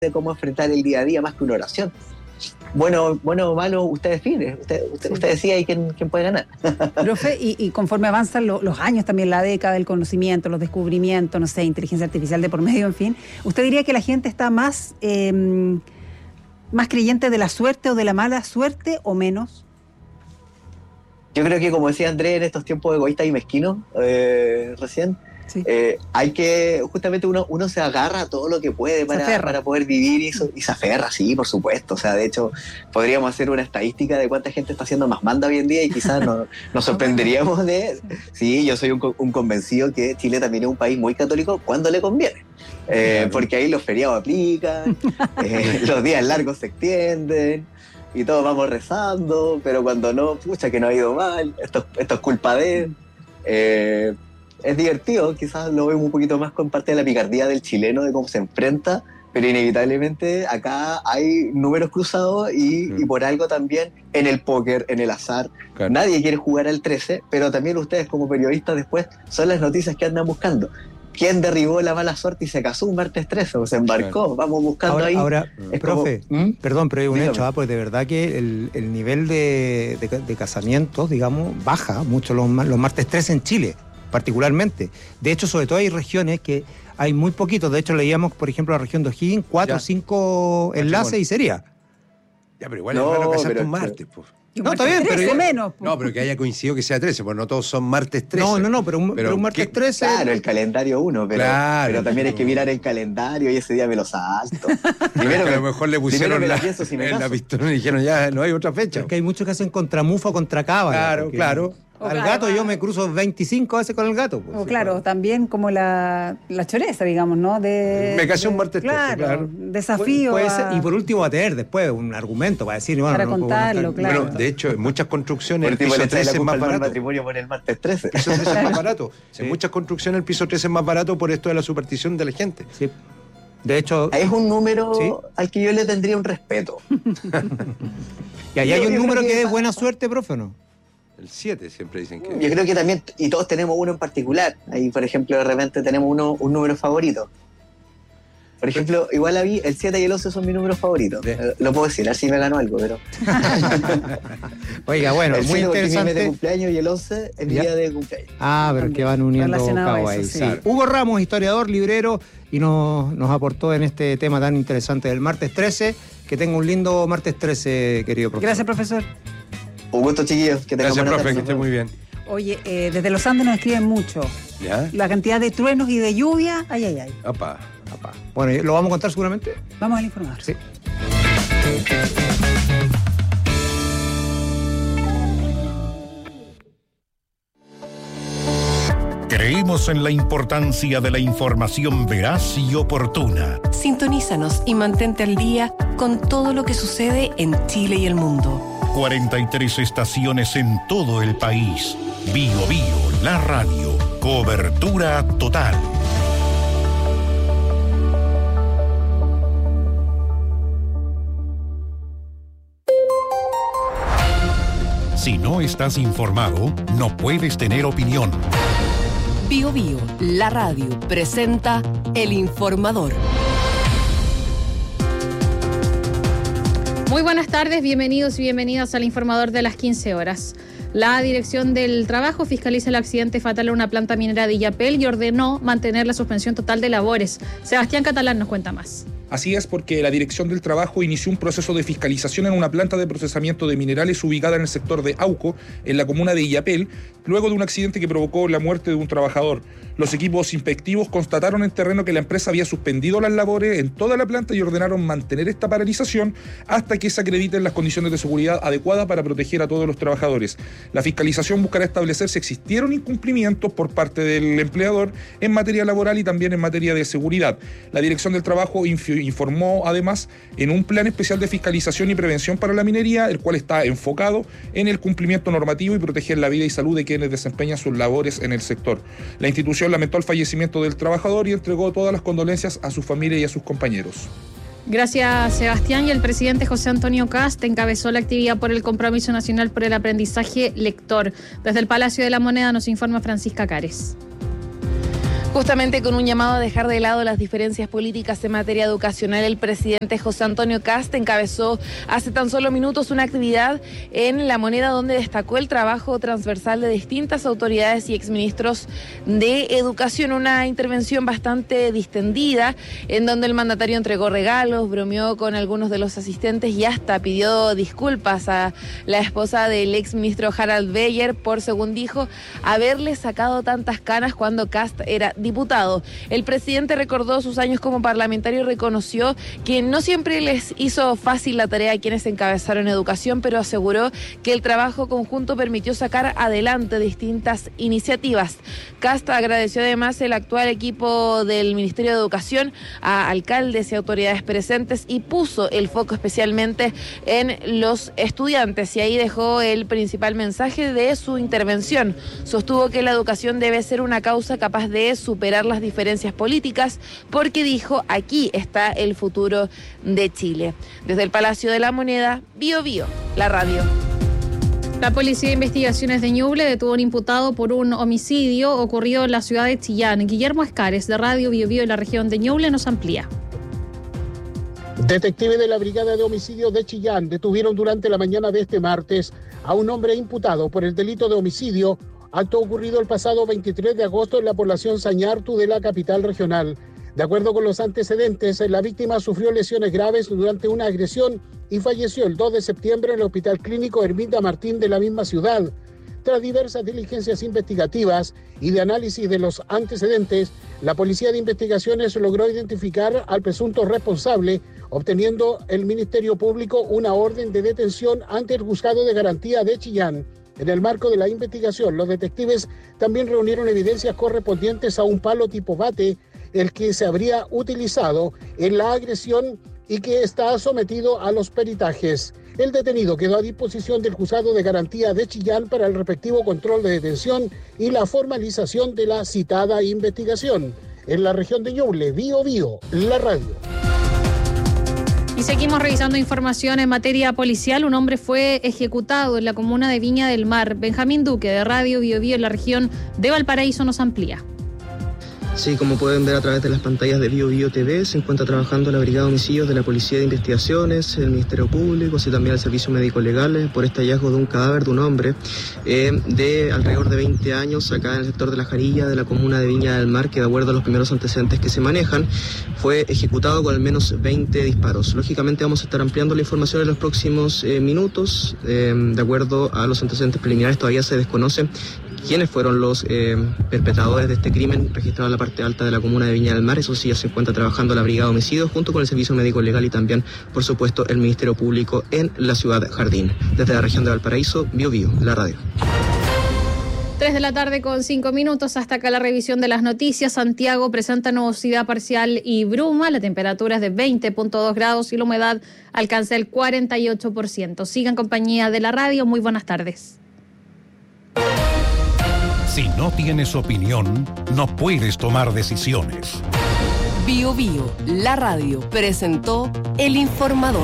de cómo enfrentar el día a día más que una oración. Bueno o malo, usted define, usted decía ahí quién puede ganar. Profe, y conforme avanzan los años, también la década del conocimiento, los descubrimientos, no sé, inteligencia artificial de por medio, en fin, ¿usted diría que la gente está más creyente de la suerte o de la mala suerte o menos? Yo creo que, como decía Andrés, en estos tiempos egoístas y mezquinos, recién, sí. Hay que, justamente uno se agarra a todo lo que puede para poder vivir y se aferra, sí, por supuesto. O sea, de hecho, podríamos hacer una estadística de cuánta gente está haciendo más manda hoy en día y quizás nos sorprenderíamos de... Sí, yo soy un convencido que Chile también es un país muy católico cuando le conviene. Porque ahí los feriados aplican, los días largos se extienden y todos vamos rezando, pero cuando no, pucha, que no ha ido mal, esto es culpa de... es divertido, quizás lo vemos un poquito más con parte de la picardía del chileno, de cómo se enfrenta, pero inevitablemente acá hay números cruzados y por algo también en el póker, en el azar, claro. Nadie quiere jugar al 13, pero también ustedes como periodistas después son las noticias que andan buscando. ¿Quién derribó la mala suerte y se casó un martes 13 o se embarcó? Claro. Vamos buscando ahí. Ahora, profe, perdón, pero hay un hecho, pues de verdad que el nivel de casamientos, digamos, baja mucho los martes 13 en Chile, particularmente. De hecho, sobre todo hay regiones que hay muy poquitos. De hecho, leíamos, por ejemplo, la región de O'Higgins, 4 o 5 enlaces y sería. Ya, pero igual es raro casarte un martes, pues. No, está bien, 13 pero menos. No, pero que haya coincidido que sea 13, porque no todos son martes 13. No, pero un martes 13. Claro, el calendario 1, pero también hay que mirar el calendario y ese día me lo salto. Primero que a lo mejor le pusieron la pistola y dijeron ya no hay otra fecha. Es que hay muchos que hacen contra mufa o contra cábala. Claro. Al gato yo me cruzo 25 veces con el gato. Pues, o claro, también como la choreza, digamos, ¿no? Me casé un martes 13, claro. Desafío. Puede ser, y por último va a tener después un argumento para decir... Para contarlo, claro. Bueno, de hecho, en muchas construcciones el piso 13 es más barato. Matrimonio por el martes 13. El piso 13 es más barato. Sí. En muchas construcciones el piso 13 es más barato por esto de la superstición de la gente. Sí. De hecho... Es un número al que yo le tendría un respeto. ¿Y ahí hay un número que es buena suerte, profe, o no? El 7 siempre dicen que... Yo creo que también, y todos tenemos uno en particular. Ahí, por ejemplo, de repente tenemos un número favorito. Por ejemplo, igual a mí, el 7 y el 11 son mis números favoritos. Lo puedo decir, así me ganó algo, pero... Oiga, bueno, el muy interesante. Es mi mes de cumpleaños y el 11 es mi día de cumpleaños. Pero es que van uniendo cabo ahí. Sí. Hugo Ramos, historiador, librero, y nos aportó en este tema tan interesante del martes 13. Que tenga un lindo martes 13, querido profesor. Gracias, profesor. Un gusto, chiquillos. Que gracias, profe, que esté muy bien. Oye, desde los Andes nos escriben mucho. ¿Ya? La cantidad de truenos y de lluvia, ay. Opa. Bueno, ¿lo vamos a contar seguramente? Vamos a informar. Sí. Creemos en la importancia de la información veraz y oportuna. Sintonízanos y mantente al día con todo lo que sucede en Chile y el mundo. 43 estaciones en todo el país. Bio, la radio. Cobertura total. Si no estás informado, no puedes tener opinión. Bio, la radio, presenta El Informador. Muy buenas tardes, bienvenidos y bienvenidas al Informador de las 15 horas. La Dirección del Trabajo fiscaliza el accidente fatal en una planta minera de Illapel y ordenó mantener la suspensión total de labores. Sebastián Catalán nos cuenta más. Así es, porque la Dirección del Trabajo inició un proceso de fiscalización en una planta de procesamiento de minerales ubicada en el sector de Auco, en la comuna de Illapel, luego de un accidente que provocó la muerte de un trabajador. Los equipos inspectivos constataron en terreno que la empresa había suspendido las labores en toda la planta y ordenaron mantener esta paralización hasta que se acrediten las condiciones de seguridad adecuadas para proteger a todos los trabajadores. La fiscalización buscará establecer si existieron incumplimientos por parte del empleador en materia laboral y también en materia de seguridad. La Dirección del Trabajo informó además en un plan especial de fiscalización y prevención para la minería, el cual está enfocado en el cumplimiento normativo y proteger la vida y salud de quienes desempeñan sus labores en el sector. La institución lamentó el fallecimiento del trabajador y entregó todas las condolencias a su familia y a sus compañeros. Gracias, Sebastián. Y el presidente José Antonio Kast encabezó la actividad por el Compromiso Nacional por el Aprendizaje Lector. Desde el Palacio de la Moneda nos informa Francisca Cares. Justamente con un llamado a dejar de lado las diferencias políticas en materia educacional, el presidente José Antonio Kast encabezó hace tan solo minutos una actividad en La Moneda donde destacó el trabajo transversal de distintas autoridades y exministros de educación. Una intervención bastante distendida en donde el mandatario entregó regalos, bromeó con algunos de los asistentes y hasta pidió disculpas a la esposa del exministro Harald Beyer por, según dijo, haberle sacado tantas canas cuando Kast era diputado. El presidente recordó sus años como parlamentario y reconoció que no siempre les hizo fácil la tarea a quienes encabezaron educación, pero aseguró que el trabajo conjunto permitió sacar adelante distintas iniciativas. Kast agradeció además el actual equipo del Ministerio de Educación, a alcaldes y autoridades presentes y puso el foco especialmente en los estudiantes, y ahí dejó el principal mensaje de su intervención. Sostuvo que la educación debe ser una causa capaz de superar las diferencias políticas, porque dijo, aquí está el futuro de Chile. Desde el Palacio de la Moneda, Bío Bío, la radio. La Policía de Investigaciones de Ñuble detuvo a un imputado por un homicidio ocurrido en la ciudad de Chillán. Guillermo Escares, de Radio Bío Bío en la región de Ñuble, nos amplía. Detectives de la Brigada de Homicidios de Chillán detuvieron durante la mañana de este martes a un hombre imputado por el delito de homicidio, acto ocurrido el pasado 23 de agosto en la población Sañartu de la capital regional. De acuerdo con los antecedentes, la víctima sufrió lesiones graves durante una agresión y falleció el 2 de septiembre en el Hospital Clínico Herminda Martín de la misma ciudad. Tras diversas diligencias investigativas y de análisis de los antecedentes, la Policía de Investigaciones logró identificar al presunto responsable, obteniendo el Ministerio Público una orden de detención ante el Juzgado de Garantía de Chillán. En el marco de la investigación, los detectives también reunieron evidencias correspondientes a un palo tipo bate, el que se habría utilizado en la agresión y que está sometido a los peritajes. El detenido quedó a disposición del Juzgado de Garantía de Chillán para el respectivo control de detención y la formalización de la citada investigación. En la región de Ñuble, Bío Bío, la radio. Y seguimos revisando información en materia policial. Un hombre fue ejecutado en la comuna de Viña del Mar. Benjamín Duque, de Radio Bío Bío en la región de Valparaíso, nos amplía. Sí, como pueden ver a través de las pantallas de Bío Bío TV, se encuentra trabajando la Brigada de Homicidios de la Policía de Investigaciones, el Ministerio Público, así también el Servicio Médico Legal, por este hallazgo de un cadáver de un hombre de alrededor de 20 años, acá en el sector de La Jarilla, de la comuna de Viña del Mar, que de acuerdo a los primeros antecedentes que se manejan, fue ejecutado con al menos 20 disparos. Lógicamente vamos a estar ampliando la información en los próximos minutos. De acuerdo a los antecedentes preliminares, todavía se desconoce quiénes fueron los perpetradores de este crimen registrado en la parte alta de la comuna de Viña del Mar. Eso sí, ya se encuentra trabajando la Brigada de Homicidios junto con el Servicio Médico Legal y también, por supuesto, el Ministerio Público en la ciudad Jardín. Desde la región de Valparaíso, Bío Bío, la radio. 3 de la tarde con 5 minutos. Hasta acá la revisión de las noticias. Santiago presenta nubosidad parcial y bruma. La temperatura es de 20.2 grados y la humedad alcanza el 48%. Sigan en compañía de la radio. Muy buenas tardes. Si no tienes opinión, no puedes tomar decisiones. Bío Bío, la radio, presentó El Informador.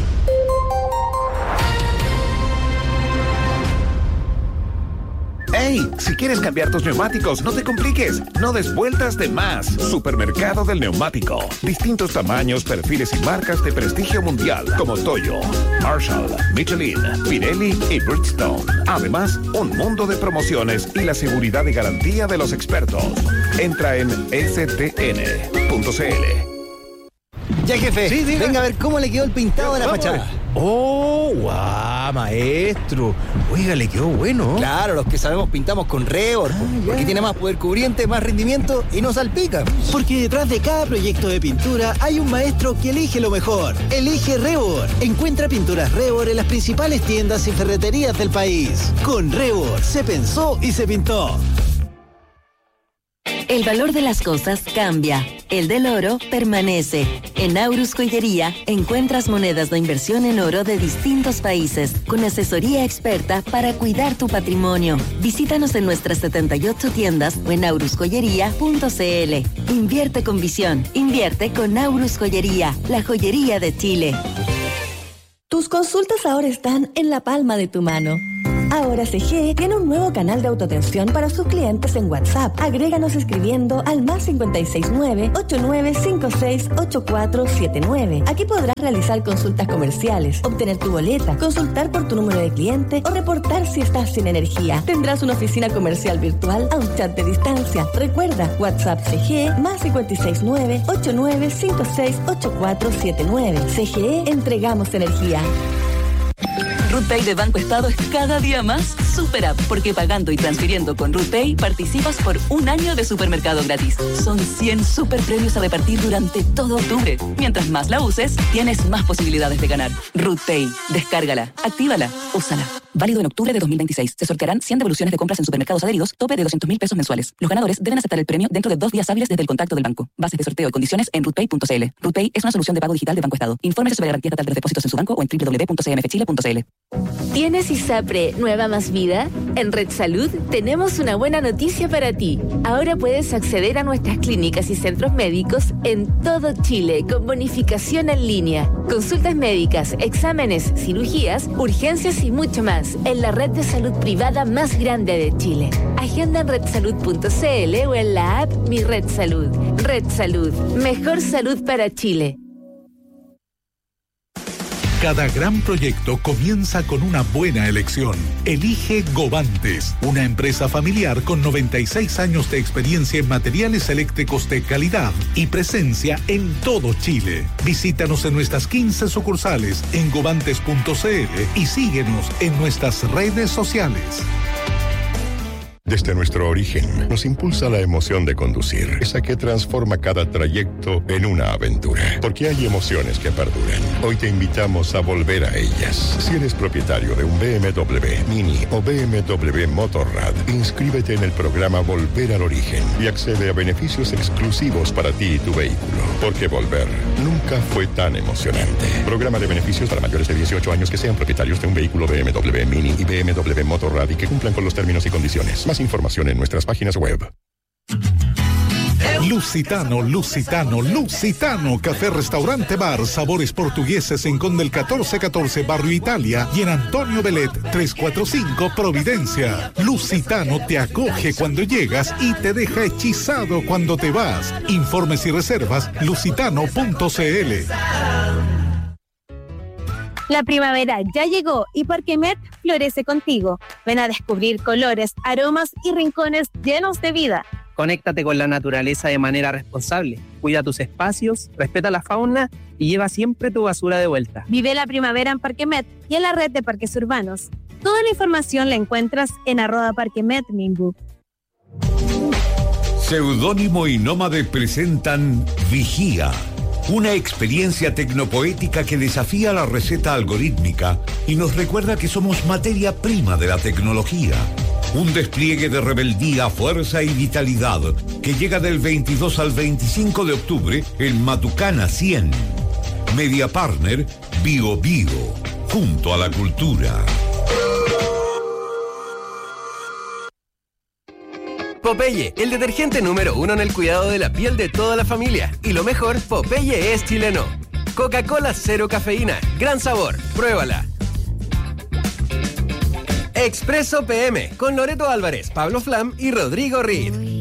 ¡Hey! Si quieres cambiar tus neumáticos, no te compliques. No des vueltas de más. Supermercado del Neumático. Distintos tamaños, perfiles y marcas de prestigio mundial como Toyo, Marshall, Michelin, Pirelli y Bridgestone. Además, un mundo de promociones y la seguridad y garantía de los expertos. Entra en stn.cl. Ya, jefe, sí, venga a ver cómo le quedó el pintado de la fachada. ¡Oh, guau, maestro! Oiga, le quedó bueno. Claro, los que sabemos pintamos con Rebord, porque tiene más poder cubriente, más rendimiento y no salpica. Porque detrás de cada proyecto de pintura hay un maestro que elige lo mejor. Elige Rebord. Encuentra pinturas Rebord en las principales tiendas y ferreterías del país. Con Rebord se pensó y se pintó. El valor de las cosas cambia. El del oro permanece. En Aurus Joyería encuentras monedas de inversión en oro de distintos países, con asesoría experta para cuidar tu patrimonio. Visítanos en nuestras 78 tiendas o en aurusjoyería.cl. Invierte con visión. Invierte con Aurus Joyería, la joyería de Chile. Tus consultas ahora están en la palma de tu mano. Ahora Ahora CGE tiene un nuevo canal de autoatención para sus clientes en WhatsApp. Agréganos escribiendo al +569 8956 8479. Aquí podrás realizar consultas comerciales, obtener tu boleta, consultar por tu número de cliente o reportar si estás sin energía. Tendrás una oficina comercial virtual a un chat de distancia. Recuerda, WhatsApp CGE +569 8956 8479. CGE, entregamos energía. RootPay de Banco Estado es cada día más Super App, porque pagando y transfiriendo con RootPay participas por un año de supermercado gratis. Son 100 super premios a repartir durante todo octubre. Mientras más la uses, tienes más posibilidades de ganar. RootPay, descárgala, actívala, úsala. Válido en octubre de 2026. Se sortearán 100 devoluciones de compras en supermercados adheridos, tope de 200.000 pesos mensuales. Los ganadores deben aceptar el premio dentro de 2 días hábiles desde el contacto del banco. Bases de sorteo y condiciones en rootpay.cl. RootPay es una solución de pago digital de Banco Estado. Infórmese sobre garantía estatal de los depósitos en su banco o en www.cmfchile.cl. ¿Tienes ISAPRE Nueva Más Vida? En Red Salud tenemos una buena noticia para ti. Ahora puedes acceder a nuestras clínicas y centros médicos en todo Chile con bonificación en línea. Consultas médicas, exámenes, cirugías, urgencias y mucho más en la red de salud privada más grande de Chile. Agenda en redsalud.cl o en la app Mi Red Salud. Red Salud, mejor salud para Chile. Cada gran proyecto comienza con una buena elección. Elige Govantes, una empresa familiar con 96 años de experiencia en materiales eléctricos de calidad y presencia en todo Chile. Visítanos en nuestras 15 sucursales en govantes.cl y síguenos en nuestras redes sociales. Desde nuestro origen, nos impulsa la emoción de conducir, esa que transforma cada trayecto en una aventura. Porque hay emociones que perduran. Hoy te invitamos a volver a ellas. Si eres propietario de un BMW Mini o BMW Motorrad, inscríbete en el programa Volver al Origen y accede a beneficios exclusivos para ti y tu vehículo. Porque volver nunca fue tan emocionante. Programa de beneficios para mayores de 18 años que sean propietarios de un vehículo BMW Mini y BMW Motorrad y que cumplan con los términos y condiciones. Más información en nuestras páginas web. Lusitano, Lusitano, Lusitano, café, restaurante, bar, sabores portugueses en Conde el 1414, Barrio Italia y en Antonio Belet 345, Providencia. Lusitano te acoge cuando llegas y te deja hechizado cuando te vas. Informes y reservas, lusitano.cl. La primavera ya llegó y Parquemet florece contigo. Ven a descubrir colores, aromas y rincones llenos de vida. Conéctate con la naturaleza de manera responsable. Cuida tus espacios, respeta la fauna y lleva siempre tu basura de vuelta. Vive la primavera en Parquemet y en la red de parques urbanos. Toda la información la encuentras en @parquemetminbu. Seudónimo y Nómade presentan Vigía, una experiencia tecnopoética que desafía la receta algorítmica y nos recuerda que somos materia prima de la tecnología. Un despliegue de rebeldía, fuerza y vitalidad que llega del 22 al 25 de octubre en Matucana 100. Media Partner, Bio Bio, junto a la cultura. Popeye, el detergente número 1 en el cuidado de la piel de toda la familia. Y lo mejor, Popeye es chileno. Coca-Cola cero cafeína, gran sabor, pruébala. Expreso PM, con Loreto Álvarez, Pablo Flam y Rodrigo Reed.